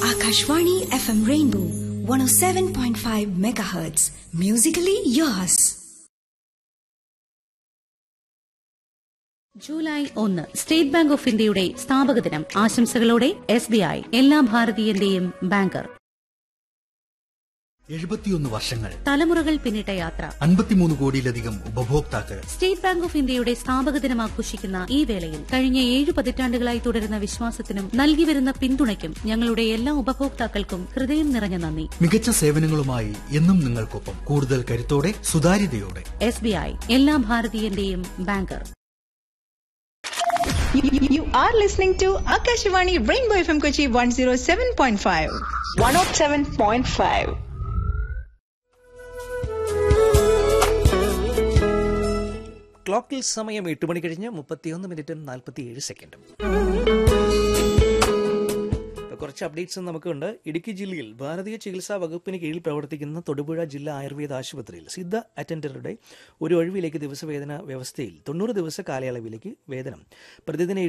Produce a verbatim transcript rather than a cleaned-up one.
Akashvani F M Rainbow one oh seven point five megahertz. Musically yours. July ഒന്ന് state bank of ഇന്ത്യയുടെ സ്ഥാപക ദിനം ആശംസകളോടെ S B I എല്ലാ ഭാരതീയന്റെയും banker. എഴുപത്തിയൊന്ന് വർഷങ്ങൾ, തലമുറകൾ പിന്നിട്ട യാത്ര, അൻപത്തിമൂന്ന് കോടിയിലധികം ഉപഭോക്താക്കൾ. സ്റ്റേറ്റ് ബാങ്ക് ഓഫ് ഇന്ത്യയുടെ സ്ഥാപക ദിനം ആഘോഷിക്കുന്ന ഈ വേളയിൽ കഴിഞ്ഞ ഏഴ് പതിറ്റാണ്ടുകളായി തുടരുന്ന വിശ്വാസത്തിനും നൽകിവരുന്ന പിന്തുണയ്ക്കും ഞങ്ങളുടെ എല്ലാ ഉപഭോക്താക്കൾക്കും ഹൃദയം നിറഞ്ഞ നന്ദി. മികച്ച സേവനങ്ങളുമായി എന്നും നിങ്ങൾക്കൊപ്പം, കൂടുതൽ കരുത്തോടെ, സുതാര്യതയോടെ. എസ് ബി ഐ എല്ലാ ഭാരതീയന്റെയും banker. You are listening to Akashvani Rainbow F M Kochi one oh seven point five. one oh seven point five. ക്ലോക്കിൽ സമയം എട്ട് മണി കഴിഞ്ഞ് മുപ്പത്തിയൊന്ന് മിനിറ്റും നാൽപ്പത്തിയേഴ് സെക്കൻഡും. കുറച്ച് അപ്ഡേറ്റ്സ് നമുക്കുണ്ട്. ഇടുക്കി ജില്ലയിൽ ഭാരതീയ ചികിത്സാ വകുപ്പിന് കീഴിൽ പ്രവർത്തിക്കുന്ന തൊടുപുഴ ജില്ലാ ആയുർവേദ ആശുപത്രിയിൽ സിദ്ധ അറ്റൻഡറുടെ ഒരു ഒഴിവിലേക്ക് ദിവസവേതന വ്യവസ്ഥയിൽ തൊണ്ണൂറ് ദിവസ കാലയളവിലേക്ക് വേതനം പ്രതിദിന